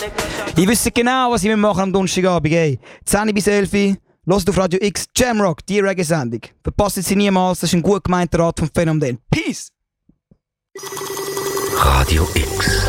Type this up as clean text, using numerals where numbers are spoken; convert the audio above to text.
Ich wüsste genau, was ich machen am Donnerstagabend. 10 bis 11 hört auf Radio X Jamrock, die Reggae-Sendung. Verpasst sie niemals, das ist ein gut gemeinter Rat vom Phänomen. Peace! Radio X.